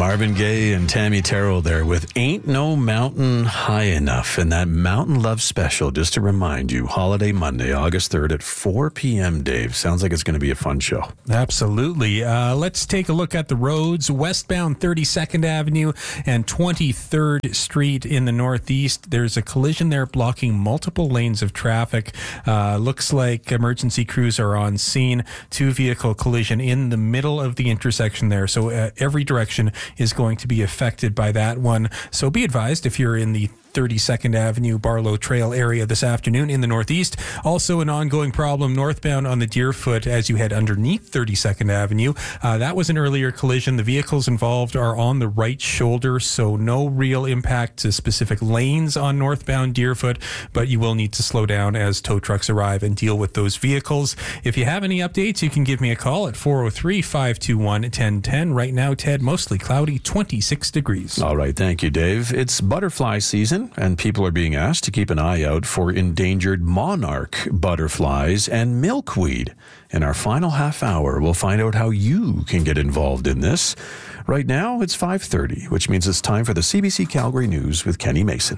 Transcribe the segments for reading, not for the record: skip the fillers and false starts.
Marvin Gaye and Tammy Terrell there with Ain't No Mountain High Enough. And that Mountain Love Special, just to remind you, Holiday Monday, August 3rd at 4 p.m., Dave. Sounds like it's going to be a fun show. Absolutely. Let's take a look at the roads. Westbound 32nd Avenue and 23rd Street in the Northeast. There's a collision there blocking multiple lanes of traffic. Looks like emergency crews are on scene. Two-vehicle collision in the middle of the intersection there. So every direction is going to be affected by that one. So be advised if you're in the 32nd Avenue Barlow Trail area this afternoon in the Northeast. Also an ongoing problem northbound on the Deerfoot as you head underneath 32nd Avenue. That was an earlier collision. The vehicles involved are on the right shoulder, so no real impact to specific lanes on northbound Deerfoot, but you will need to slow down as tow trucks arrive and deal with those vehicles. If you have any updates, you can give me a call at 403-521-1010. Right now, Ted, mostly cloudy, 26 degrees. All right, thank you, Dave. It's butterfly season, and people are being asked to keep an eye out for endangered monarch butterflies and milkweed. In our final half hour, we'll find out how you can get involved in this. Right now, it's 5:30, which means it's time for the CBC Calgary News with Kenny Mason.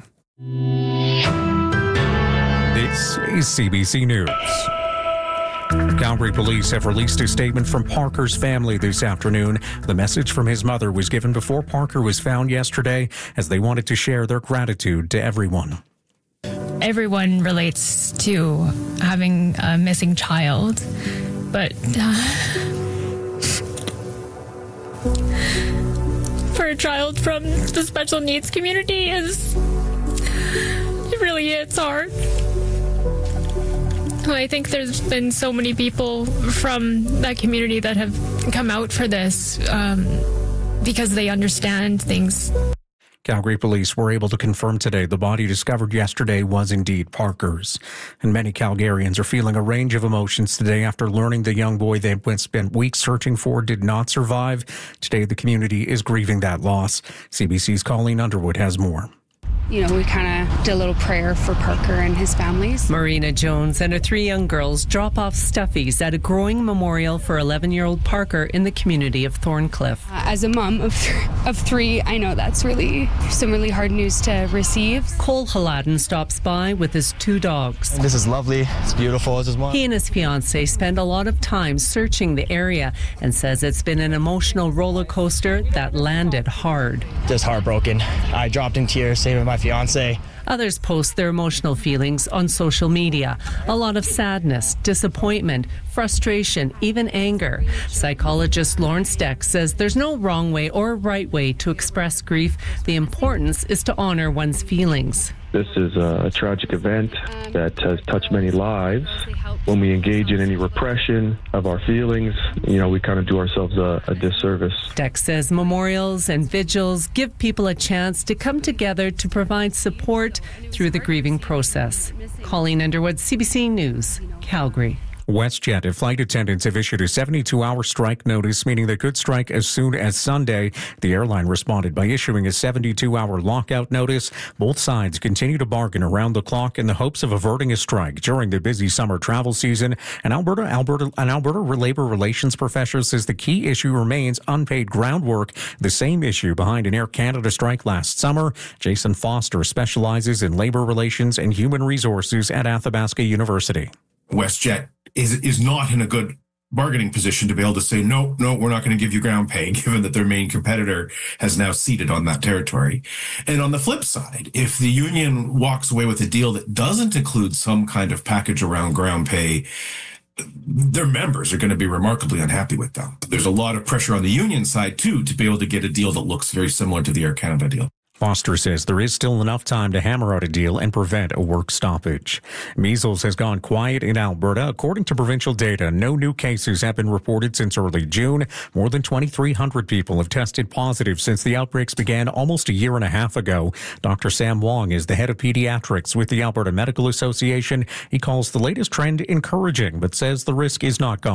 This is CBC News. Calgary police have released a statement from Parker's family this afternoon. The message from his mother was given before Parker was found yesterday, as they wanted to share their gratitude to everyone. Everyone relates to having a missing child, but for a child from the special needs community it's hard. I think there's been so many people from that community that have come out for this because they understand things. Calgary police were able to confirm today the body discovered yesterday was indeed Parker's. And many Calgarians are feeling a range of emotions today after learning the young boy they spent weeks searching for did not survive. Today, the community is grieving that loss. CBC's Colleen Underwood has more. You know, we kind of did a little prayer for Parker and his families. Marina Jones and her 3 young girls drop off stuffies at a growing memorial for 11-year-old Parker in the community of Thorncliffe. As a mom of 3, I know that's some really hard news to receive. Cole Haladin stops by with his 2 dogs. This is lovely. It's beautiful. It's just one. He and his fiancée spend a lot of time searching the area and says it's been an emotional roller coaster that landed hard. Just heartbroken. I dropped in tears saving my fiance. Others post their emotional feelings on social media. A lot of sadness, disappointment, frustration, even anger. Psychologist Lawrence Deck says there's no wrong way or right way to express grief. The importance is to honor one's feelings. This is a tragic event that has touched many lives. When we engage in any repression of our feelings, we kind of do ourselves a disservice. Deck says memorials and vigils give people a chance to come together to provide support through the grieving process. Colleen Underwood, CBC News, Calgary. WestJet and flight attendants have issued a 72-hour strike notice, meaning they could strike as soon as Sunday. The airline responded by issuing a 72-hour lockout notice. Both sides continue to bargain around the clock in the hopes of averting a strike during the busy summer travel season. An Alberta labor relations professor says the key issue remains unpaid ground work, the same issue behind an Air Canada strike last summer. Jason Foster specializes in labor relations and human resources at Athabasca University. WestJet is not in a good bargaining position to be able to say, no, we're not going to give you ground pay, given that their main competitor has now ceded on that territory. And on the flip side, if the union walks away with a deal that doesn't include some kind of package around ground pay, their members are going to be remarkably unhappy with them. There's a lot of pressure on the union side, too, to be able to get a deal that looks very similar to the Air Canada deal. Foster says there is still enough time to hammer out a deal and prevent a work stoppage. Measles has gone quiet in Alberta. According to provincial data, no new cases have been reported since early June. More than 2,300 people have tested positive since the outbreaks began almost a year and a half ago. Dr. Sam Wong is the head of pediatrics with the Alberta Medical Association. He calls the latest trend encouraging, but says the risk is not gone.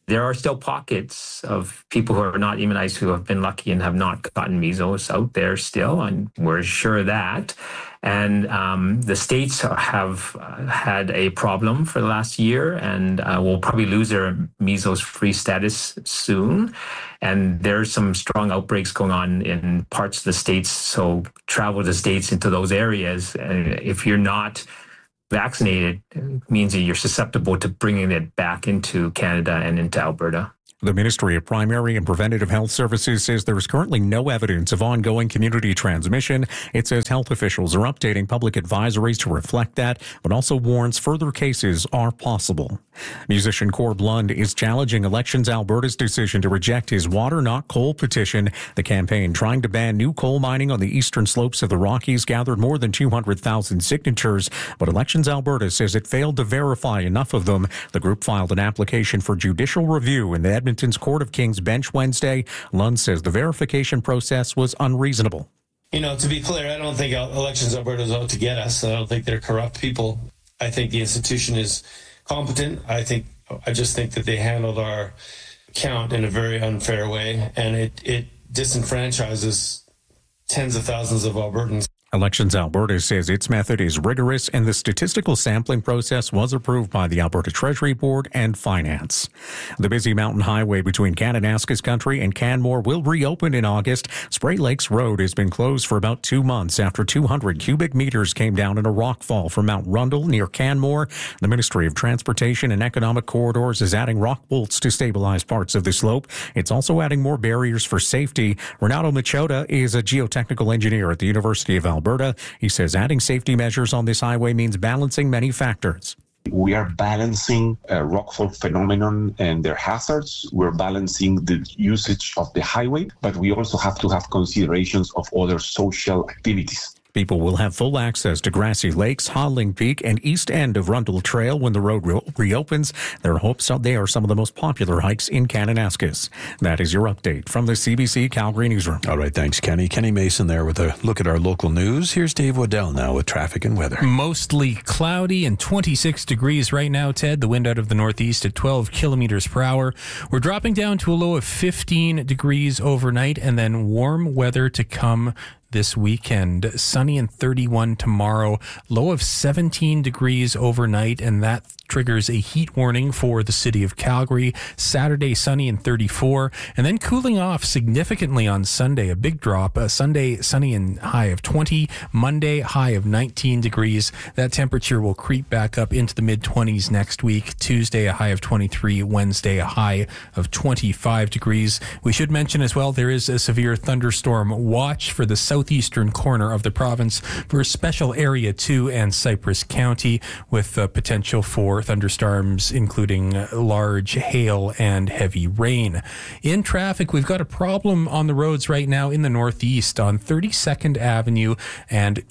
There are still pockets of people who are not immunized who have been lucky and have not gotten measles out there still, and we're sure of that. And the states have had a problem for the last year and will probably lose their measles-free status soon. And there's some strong outbreaks going on in parts of the states. So travel to the states into those areas. If you're not vaccinated, it means that you're susceptible to bringing it back into Canada and into Alberta. The Ministry of Primary and Preventative Health Services says there is currently no evidence of ongoing community transmission. It says health officials are updating public advisories to reflect that, but also warns further cases are possible. Musician Corb Lund is challenging Elections Alberta's decision to reject his Water Not Coal petition. The campaign trying to ban new coal mining on the eastern slopes of the Rockies gathered more than 200,000 signatures, but Elections Alberta says it failed to verify enough of them. The group filed an application for judicial review in the Edmonton's Court of King's Bench Wednesday. Lund says the verification process was unreasonable. You know, to be clear, I don't think Elections Alberta is out to get us. I don't think they're corrupt people. I think the institution is competent. I just think that they handled our count in a very unfair way, and it disenfranchises tens of thousands of Albertans. Elections Alberta says its method is rigorous and the statistical sampling process was approved by the Alberta Treasury Board and Finance. The busy mountain highway between Kananaskis Country and Canmore will reopen in August. Spray Lakes Road has been closed for about 2 months after 200 cubic meters came down in a rockfall from Mount Rundle near Canmore. The Ministry of Transportation and Economic Corridors is adding rock bolts to stabilize parts of the slope. It's also adding more barriers for safety. Renato Machota is a geotechnical engineer at the University of Alberta. He says adding safety measures on this highway means balancing many factors. We are balancing a rockfall phenomenon and their hazards. We're balancing the usage of the highway, but we also have to have considerations of other social activities. People will have full access to Grassy Lakes, Hodling Peak, and east end of Rundle Trail when the road reopens. Their hopes are they are some of the most popular hikes in Kananaskis. That is your update from the CBC Calgary Newsroom. All right, thanks, Kenny. Kenny Mason there with a look at our local news. Here's Dave Waddell now with traffic and weather. Mostly cloudy and 26 degrees right now, Ted. The wind out of the northeast at 12 kilometers per hour. We're dropping down to a low of 15 degrees overnight and then warm weather to come this weekend. Sunny and 31 tomorrow, low of 17 degrees overnight, and that triggers a heat warning for the city of Calgary. Saturday, sunny and 34, and then cooling off significantly on Sunday, a big drop. Sunday, sunny and high of 20. Monday, high of 19 degrees. That temperature will creep back up into the mid-20s next week. Tuesday, a high of 23. Wednesday, a high of 25 degrees. We should mention as well, there is a severe thunderstorm watch for the southeastern corner of the province for Special Area 2 and Cypress County, with potential for thunderstorms, including large hail and heavy rain. In traffic, we've got a problem on the roads right now in the northeast on 32nd Avenue and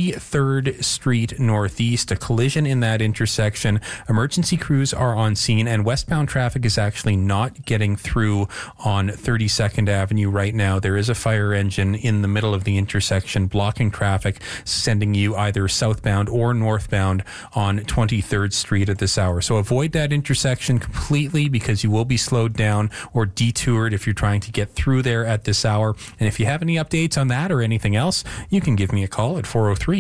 23rd Street Northeast. A collision in that intersection. Emergency crews are on scene, and westbound traffic is actually not getting through on 32nd Avenue right now. There is a fire engine in the middle of the intersection blocking traffic, sending you either southbound or northbound on 23rd Street at this hour. So avoid that intersection completely because you will be slowed down or detoured if you're trying to get through there at this hour. And if you have any updates on that or anything else, you can give me a call at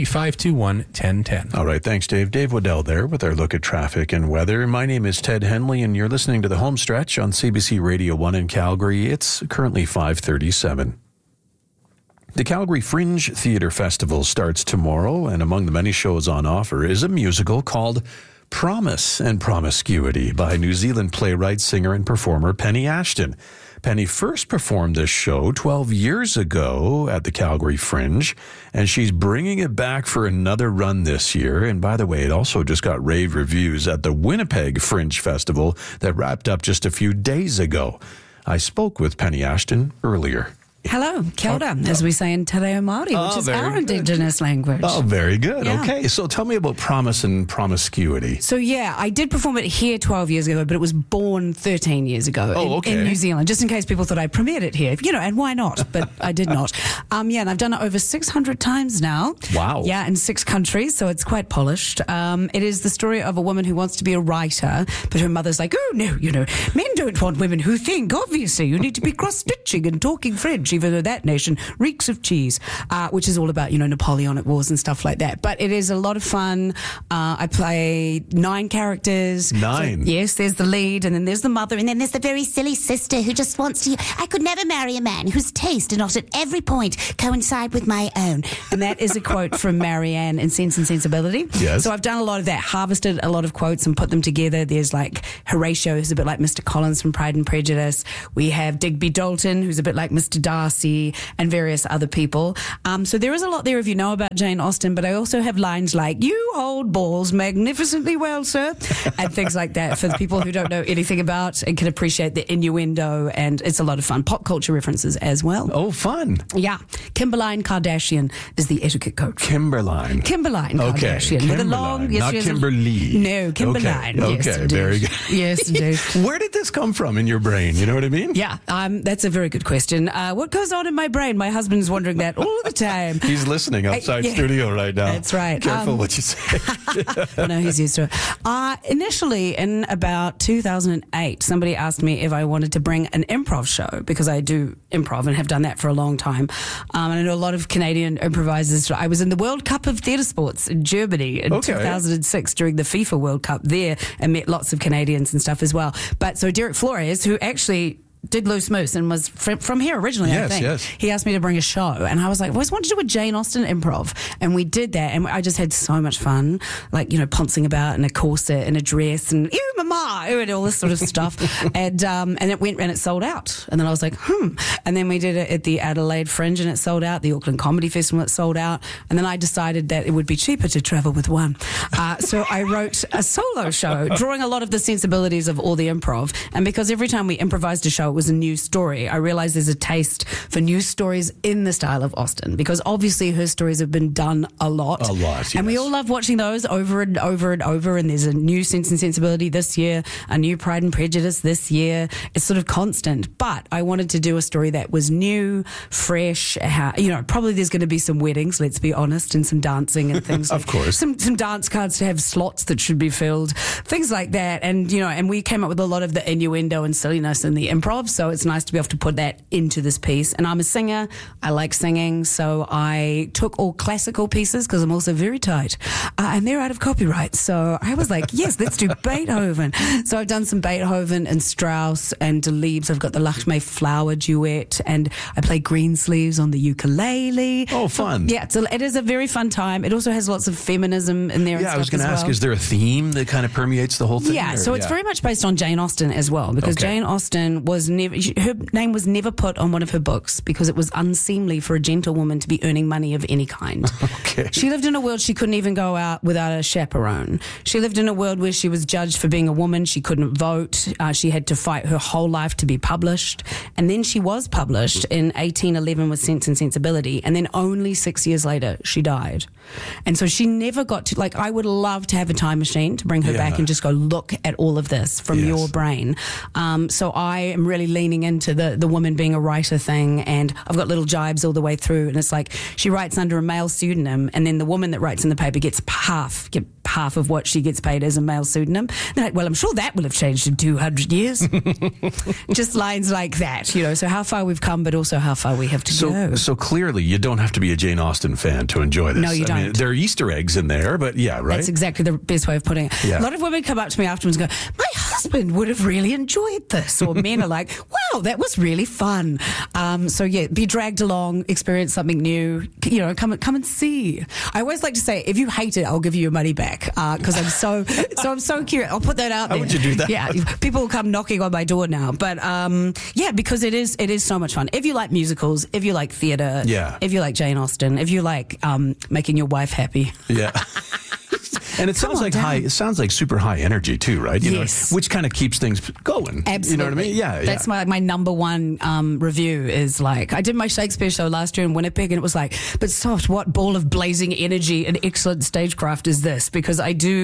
403-521-1010. All right, thanks, Dave. Dave Waddell there with our look at traffic and weather. My name is Ted Henley, and you're listening to The Home Stretch on CBC Radio 1 in Calgary. It's currently 5:37. The Calgary Fringe Theatre Festival starts tomorrow, and among the many shows on offer is a musical called Promise and Promiscuity by New Zealand playwright, singer, and performer Penny Ashton. Penny first performed this show 12 years ago at the Calgary Fringe, and she's bringing it back for another run this year. And by the way, it also just got rave reviews at the Winnipeg Fringe Festival that wrapped up just a few days ago. I spoke with Penny Ashton earlier. Hello, kia ora, as we say in Te Reo Māori, which is our Indigenous language. Oh, very good. Yeah. Okay, so tell me about Promise and Promiscuity. So, yeah, I did perform it here 12 years ago, but it was born 13 years ago in New Zealand, just in case people thought I premiered it here. And why not? But I did not. And I've done it over 600 times now. Wow. Yeah, in 6 countries, so it's quite polished. It is the story of a woman who wants to be a writer, but her mother's like, oh, no, men don't want women who think. Obviously, you need to be cross-stitching and talking French, even though that nation reeks of cheese, which is all about, Napoleonic wars and stuff like that. But it is a lot of fun. I play 9 characters. 9? So, yes, there's the lead, and then there's the mother, and then there's the very silly sister who just wants to... I could never marry a man whose taste did not at every point coincide with my own. And that is a quote from Marianne in Sense and Sensibility. Yes. So I've done a lot of that, harvested a lot of quotes and put them together. There's like Horatio, who's a bit like Mr. Collins from Pride and Prejudice. We have Digby Dalton, who's a bit like Mr. Darcy, and various other people. So there is a lot there if you know about Jane Austen, but I also have lines like, you hold balls magnificently well, sir, and things like that for the people who don't know anything about and can appreciate the innuendo, and it's a lot of fun. Pop culture references as well. Oh, fun. Yeah. Kimberline Kardashian is the etiquette coach. Kimberline Kardashian. With a long... Yes, not Kimberly. No, Kimberline. Okay, yes, very good. Yes, indeed. Where did this come from in your brain? You know what I mean? Yeah, that's a very good question. What goes on in my brain? My husband's wondering that all the time. He's listening outside studio right now. That's right. Careful what you say. No, he's used to it. Initially, in about 2008, somebody asked me if I wanted to bring an improv show, because I do improv and have done that for a long time. And I know a lot of Canadian improvisers. I was in the World Cup of Theatre Sports in Germany in 2006 during the FIFA World Cup there, and met lots of Canadians and stuff as well. But so Derek Flores, who actually did Loose Moose and was from here originally, I think. Yes. He asked me to bring a show, and I was like, I always wanted to do a Jane Austen improv, and we did that, and I just had so much fun, like, pouncing about in a corset and a dress, and ew, mama, and all this sort of stuff, and it went and it sold out, and then I was like, and then we did it at the Adelaide Fringe, and it sold out, the Auckland Comedy Festival, it sold out, and then I decided that it would be cheaper to travel with one, so I wrote a solo show, drawing a lot of the sensibilities of all the improv, and because every time we improvised a show, it was a new story. I realized there's a taste for new stories in the style of Austen, because obviously her stories have been done a lot. Yes. And we all love watching those over and over and over. And there's a new Sense and Sensibility this year, a new Pride and Prejudice this year. It's sort of constant. But I wanted to do a story that was new, fresh. Probably there's going to be some weddings, let's be honest, and some dancing and things. Of course. Some dance cards to have slots that should be filled, things like that. And, and we came up with a lot of the innuendo and silliness in the improv. So it's nice to be able to put that into this piece. And I'm a singer. I like singing. So I took all classical pieces, because I'm also very tight. And they're out of copyright. So I was like, yes, let's do Beethoven. So I've done some Beethoven and Strauss and Delibes. I've got the Lakshmi Flower duet, and I play Greensleeves on the ukulele. Oh, fun. So it is a very fun time. It also has lots of feminism in there. Yeah, I was going to ask, is there a theme that kind of permeates the whole thing? Yeah, so it's very much based on Jane Austen as well, because Jane Austen was never... Her name was never put on one of her books because it was unseemly for a gentlewoman to be earning money of any kind. She lived in a world she couldn't even go out without a chaperone. She lived in a world where she was judged for being a woman. She couldn't vote. She had to fight her whole life to be published. And then she was published in 1811 with Sense and Sensibility. And then only 6 years later, she died. And so she never got to, I would love to have a time machine to bring her back and just go look at all of this from your brain. So I am really leaning into the woman being a writer thing, and I've got little jibes all the way through, and it's like she writes under a male pseudonym, and then the woman that writes in the paper gets half of what she gets paid as a male pseudonym. They're like, well, I'm sure that will have changed in 200 years. Just lines like that, so how far we've come, but also how far we have to go. So clearly you don't have to be a Jane Austen fan to enjoy this. No, you don't. There are Easter eggs in there, but yeah, right? That's exactly the best way of putting it. Yeah. A lot of women come up to me afterwards and go, my husband would have really enjoyed this. Or men are like, wow, that was really fun. Be dragged along, experience something new, come and see. I always like to say, if you hate it, I'll give you your money back, because I'm so curious. I'll put that out there. How would you do that? Yeah, people will come knocking on my door now. But because it is so much fun. If you like musicals, if you like theatre, if you like Jane Austen, if you like making your wife happy. Yeah. And it sounds like high. It sounds like super high energy too, right? You know, which kind of keeps things going. Absolutely. You know what I mean? Yeah. That's my number one review is like, I did my Shakespeare show last year in Winnipeg, and it was like, but soft, what ball of blazing energy and excellent stagecraft is this? Because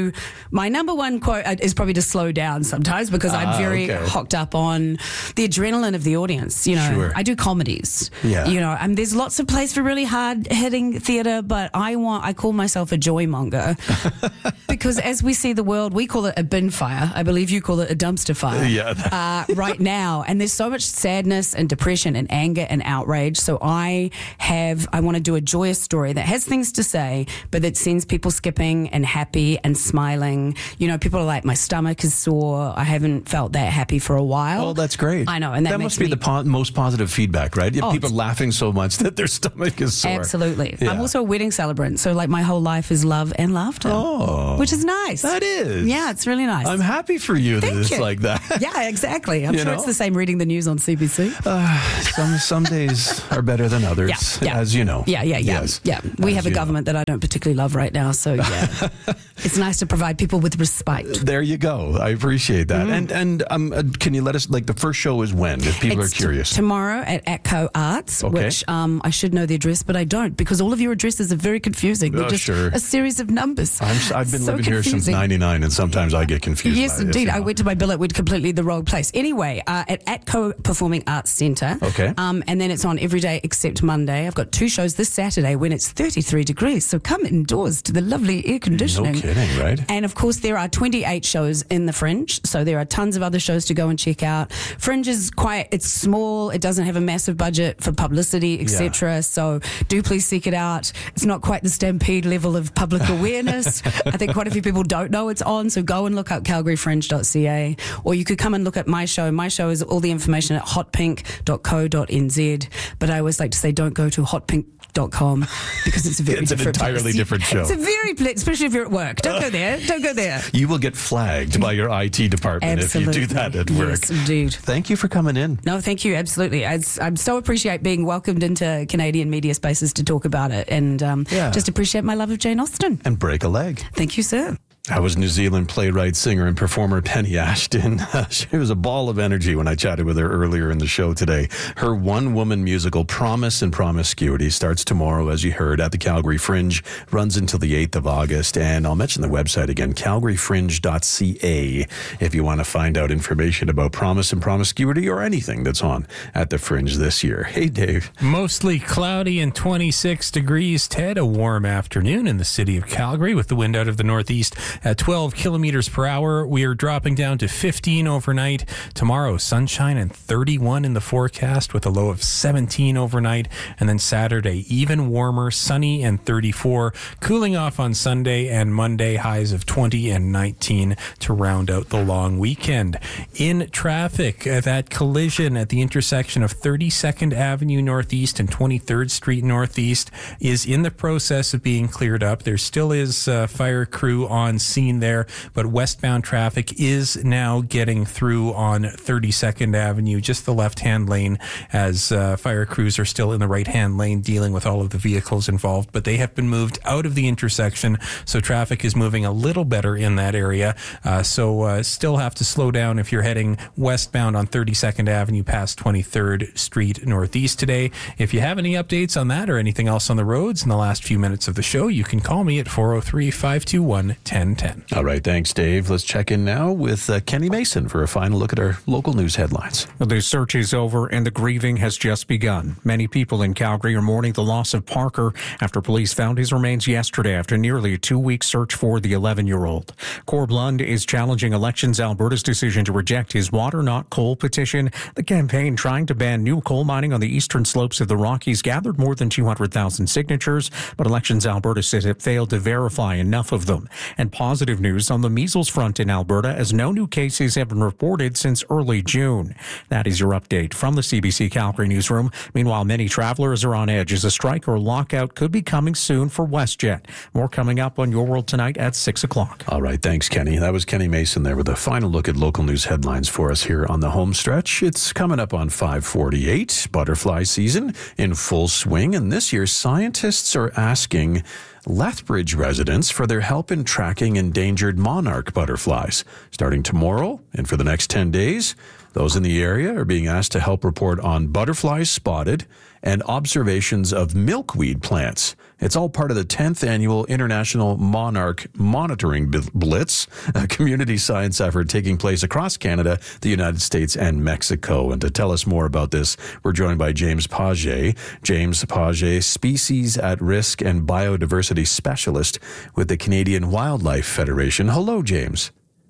my number one quote is probably to slow down sometimes, because I'm very hooked up on the adrenaline of the audience. You know, I do comedies. Yeah. You know, and there's lots of place for really hard hitting theatre, but I call myself a joy monger because as we see the world, we call it a bin fire. I believe you call it a dumpster fire. Yeah. Right now, and there's so much sadness and depression and anger and outrage. So I want to do a joyous story that has things to say, but that sends people skipping and happy and smiling. You know, people are like, my stomach is sore. I haven't felt that happy for a while. Oh, that's great. I know, and that must be the most positive feedback, right? People laughing so much that their stomach is sore. Absolutely. Yeah. I'm also a wedding celebrant, so like my whole life is love and laughter. Oh, which is nice. That is. Yeah, it's really nice. I'm happy for you that it's like that. Yeah, exactly. I'm sure it's the same reading the news on CBC. Some days are better than others, as you know. Yeah. Yes. Yeah. We have a government that I don't particularly love right now, so yeah. It's nice to provide people with respite. There you go. I appreciate that. And can you let us, like, the first show is when, if people are curious? Tomorrow at ATCO Arts, which I should know the address, but I don't, because all of your addresses are very confusing. They're just a series of numbers. I've been living here since 99, and sometimes I get confused. Yes, indeed. I went to my billet with completely the wrong place. Anyway, at ATCO Performing Arts Centre. Okay. And then it's on every day except Monday. I've got 2 shows this Saturday when it's 33 degrees, so come indoors to the lovely air conditioning. No kidding, right? And of course, there are 28 shows in the Fringe, so there are tons of other shows to go and check out. Fringe is it's small, it doesn't have a massive budget for publicity, etc. So do please seek it out. It's not quite the Stampede level of public awareness. I think quite a few people don't know it's on, so go and look up calgaryfringe.ca, or you could come and look at my show. My show is all the information at hotpink.co.nz, but I always like to say don't go to hotpink.com because it's a very different entirely place. different show. It's a very especially if you're at work. Don't go there. Don't go there. You will get flagged by your IT department if you do that at work. Yes, indeed. Thank you for coming in. No, thank you. Absolutely. I so appreciate being welcomed into Canadian media spaces to talk about it, and just appreciate my love of Jane Austen. And break a leg. Thank you, sir. That was New Zealand playwright, singer, and performer Penny Ashton. She was a ball of energy when I chatted with her earlier in the show today. Her one-woman musical, Promise and Promiscuity, starts tomorrow, as you heard, at the Calgary Fringe, runs until the 8th of August. And I'll mention the website again, calgaryfringe.ca, if you want to find out information about Promise and Promiscuity or anything that's on at the Fringe this year. Hey, Dave. Mostly cloudy and 26 degrees, Ted. A warm afternoon in the city of Calgary with the wind out of the northeast at 12 kilometers per hour. We are dropping down to 15 overnight. Tomorrow, sunshine and 31 in the forecast with a low of 17 overnight. And then Saturday, even warmer, sunny and 34. Cooling off on Sunday and Monday, highs of 20 and 19 to round out the long weekend. In traffic, that collision at the intersection of 32nd Avenue Northeast and 23rd Street Northeast is in the process of being cleared up. There still is a fire crew on scene there, but westbound traffic is now getting through on 32nd Avenue, just the left-hand lane, as fire crews are still in the right-hand lane dealing with all of the vehicles involved, but they have been moved out of the intersection, so traffic is moving a little better in that area. So still have to slow down if you're heading westbound on 32nd Avenue past 23rd Street Northeast today. If you have any updates on that or anything else on the roads in the last few minutes of the show, you can call me at 403-521-1010. All right, thanks, Dave. Let's check in now with Kenny Mason for a final look at our local news headlines. The search is over and the grieving has just begun. Many people in Calgary are mourning the loss of Parker after police found his remains yesterday after nearly a 2-week search for the 11-year-old. Corb Lund is challenging Elections Alberta's decision to reject his Water Not Coal petition. The campaign trying to ban new coal mining on the eastern slopes of the Rockies gathered more than 200,000 signatures, but Elections Alberta says it failed to verify enough of them. And positive news on the measles front in Alberta, as no new cases have been reported since early June. That is your update from the CBC Calgary newsroom. Meanwhile, many travelers are on edge as a strike or lockout could be coming soon for WestJet. More coming up on Your World Tonight at 6 o'clock. All right, thanks, Kenny. That was Kenny Mason there with a final look at local news headlines for us here on the home stretch. It's coming up on 5:48, butterfly season in full swing, and this year scientists are asking Lethbridge residents for their help in tracking endangered monarch butterflies. Starting tomorrow and for the next 10 days, those in the area are being asked to help report on butterflies spotted and observations of milkweed plants. It's all part of the 10th annual International Monarch Monitoring Blitz, a community science effort taking place across Canada, the United States, and Mexico. And to tell us more about this, we're joined by James Page. James Page, Species at Risk and Biodiversity Specialist with the Canadian Wildlife Federation. Hello, James.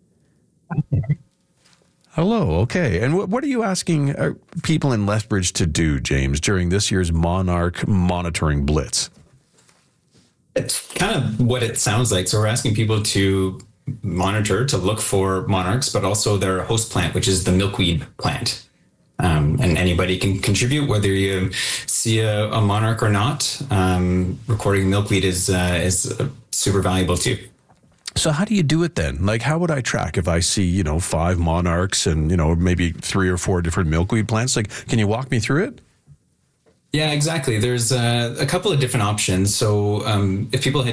Hello. Okay. And what are you asking people in Lethbridge to do, James, during this year's Monarch Monitoring Blitz? It's kind of what it sounds like. So we're asking people to monitor, to look for monarchs, but also their host plant, which is the milkweed plant. And anybody can contribute, whether you see a monarch or not. Recording milkweed is super valuable too. So how do you do it then? Like, how would I track if I see, 5 monarchs and, maybe 3 or 4 different milkweed plants? Like, can you walk me through it? Yeah, exactly. There's a couple of different options. So if people head